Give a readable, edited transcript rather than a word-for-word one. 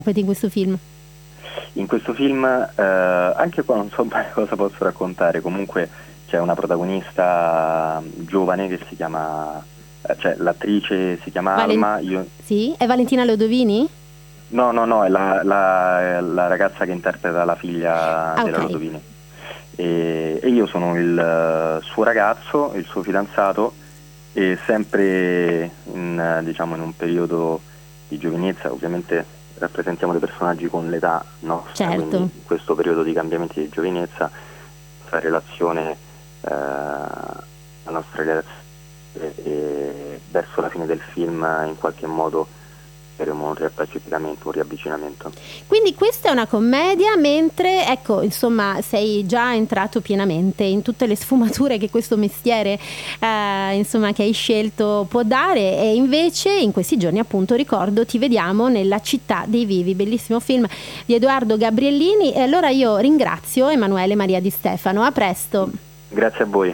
in questo film? In questo film, anche qua non so bene cosa posso raccontare, comunque c'è una protagonista giovane che si chiama, cioè l'attrice si chiama Alma, Sì? È Valentina Lodovini? No, è la ragazza che interpreta la figlia della Ok. Lodovini. E io sono il suo ragazzo, il suo fidanzato, e sempre diciamo, in un periodo di giovinezza. Ovviamente rappresentiamo dei personaggi con l'età nostra, Certo. quindi in questo periodo di cambiamenti di giovinezza la nostra relazione verso la fine del film in qualche modo avremo un riappacificamento, un riavvicinamento. Quindi questa è una commedia, mentre, ecco, insomma, sei già entrato pienamente in tutte le sfumature che questo mestiere, insomma, che hai scelto può dare, e invece in questi giorni, appunto, ricordo, ti vediamo nella Città dei Vivi, bellissimo film di Edoardo Gabriellini. E allora io ringrazio Emanuele Maria Di Stefano, a presto. Grazie a voi.